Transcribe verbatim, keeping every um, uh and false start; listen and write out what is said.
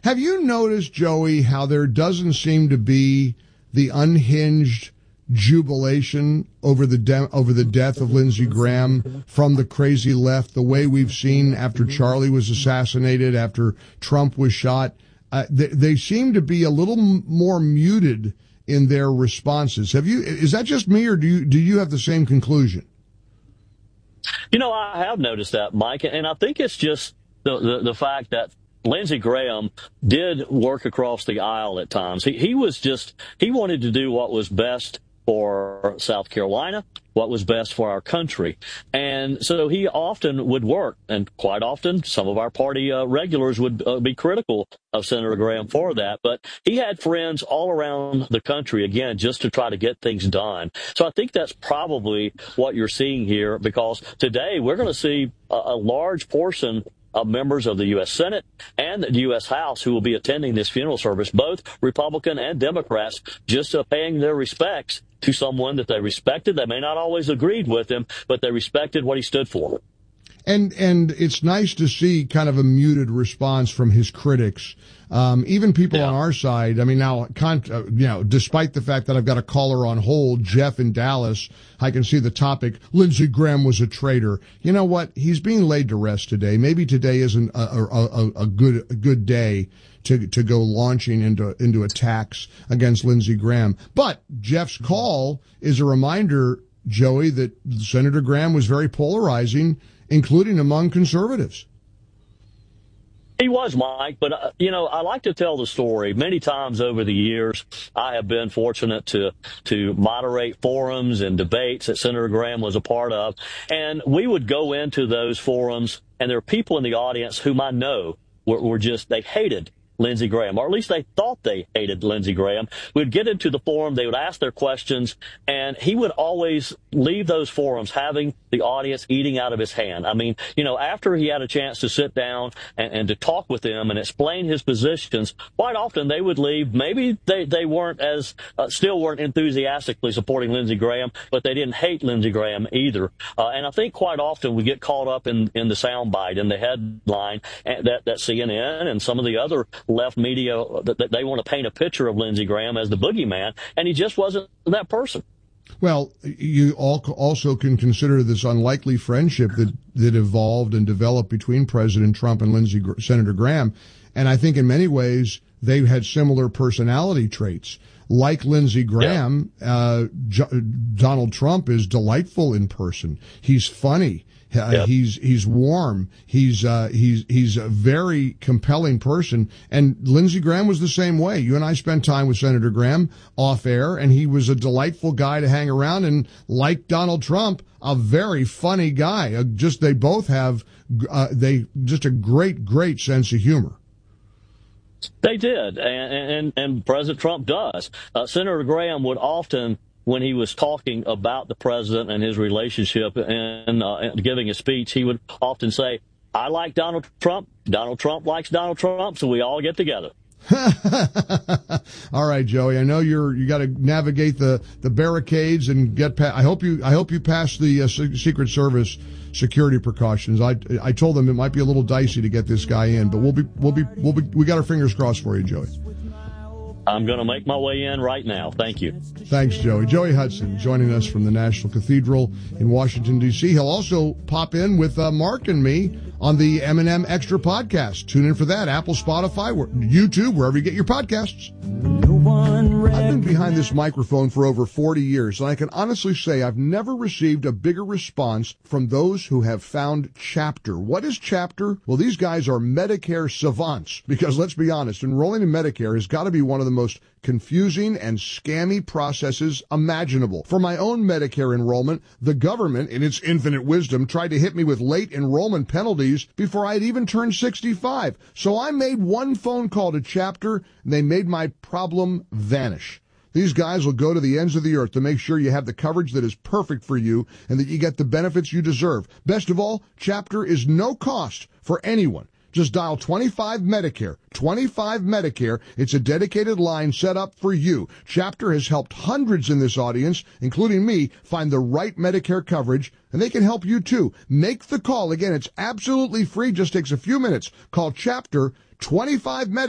Have you noticed, Joey, how there doesn't seem to be the unhinged jubilation over the de- over the death of Lindsey Graham from the crazy left, the way we've seen after Charlie was assassinated, after Trump was shot? Uh, they, they seem to be a little m- more muted in their responses. Have you? Is that just me, or do you do you have the same conclusion? You know, I have noticed that, Mike, and I think it's just the the, the fact that Lindsey Graham did work across the aisle at times. He he was just he wanted to do what was best for South Carolina, what was best for our country. And so he often would work, and quite often some of our party uh, regulars would uh, be critical of Senator Graham for that. But he had friends all around the country, again, just to try to get things done. So I think that's probably what you're seeing here, because today we're going to see a, a large portion of members of the U S Senate and the U S House who will be attending this funeral service, both Republican and Democrats, just uh, paying their respects to someone that they respected. They may not always agreed with him, but they respected what he stood for. And and it's nice to see kind of a muted response from his critics, um, even people yeah. on our side. I mean, now, con- uh, you know, despite the fact that I've got a caller on hold, Jeff in Dallas, I can see the topic, Lindsey Graham was a traitor. You know what? He's being laid to rest today. Maybe today isn't a, a, a, a good a good day to to go launching into into attacks against Lindsey Graham. But Jeff's call is a reminder, Joey, that Senator Graham was very polarizing, including among conservatives. He was, Mike, but, uh, you know, I like to tell the story. Many times over the years, I have been fortunate to to moderate forums and debates that Senator Graham was a part of. And we would go into those forums, and there are people in the audience whom I know were, were just, they hated Lindsey Graham, or at least they thought they hated Lindsey Graham. We'd get into the forum, they would ask their questions, and he would always leave those forums having the audience eating out of his hand. I mean, you know, after he had a chance to sit down and, and to talk with them and explain his positions, quite often they would leave. Maybe they, they weren't as, uh, still weren't enthusiastically supporting Lindsey Graham, but they didn't hate Lindsey Graham either. Uh, and I think quite often we get caught up in, in the soundbite, in the headline that, that C N N and some of the other left media, that, that they want to paint a picture of Lindsey Graham as the boogeyman, and he just wasn't that person. Well, you also can consider this unlikely friendship that, that evolved and developed between President Trump and Lindsey, Senator Graham. And I think in many ways they had similar personality traits. Like Lindsey Graham, yeah. uh, J- Donald Trump is delightful in person. He's funny. Uh, yep. He's he's warm. He's uh, he's he's a very compelling person. And Lindsey Graham was the same way. You and I spent time with Senator Graham off air, and he was a delightful guy to hang around. And like Donald Trump, a very funny guy. Uh, just they both have uh, they just a great great sense of humor. They did, and and, and President Trump does. Uh, Senator Graham would often, when he was talking about the president and his relationship and, uh, and giving a speech, he would often say, I like Donald Trump, Donald Trump likes Donald Trump, so we all get together. All right, Joey, I know you're you got to navigate the, the barricades and get past. I hope you I hope you pass the uh, Secret Service security precautions. I I told them it might be a little dicey to get this guy in, but we'll be we'll be we'll be we got our fingers crossed for you, Joey. I'm going to make my way in right now. Thank you. Thanks, Joey. Joey Hudson joining us from the National Cathedral in Washington, D C He'll also pop in with uh, Mark and me on the M and M Extra podcast. Tune in for that. Apple, Spotify, YouTube, wherever you get your podcasts. I've been behind this microphone for over forty years, and I can honestly say I've never received a bigger response from those who have found Chapter. What is Chapter? Well, these guys are Medicare savants, because let's be honest, enrolling in Medicare has got to be one of the most confusing and scammy processes imaginable. For my own Medicare enrollment, the government, in its infinite wisdom, tried to hit me with late enrollment penalties before I'd even turned sixty-five. So I made one phone call to Chapter, and they made my problem vanish. These guys will go to the ends of the earth to make sure you have the coverage that is perfect for you and that you get the benefits you deserve. Best of all, Chapter is no cost for anyone. Just dial twenty-five Medicare. twenty-five Medicare. It's a dedicated line set up for you. Chapter has helped hundreds in this audience, including me, find the right Medicare coverage, and they can help you too. Make the call. Again, it's absolutely free. Just takes a few minutes. Call Chapter twenty-five Medicare.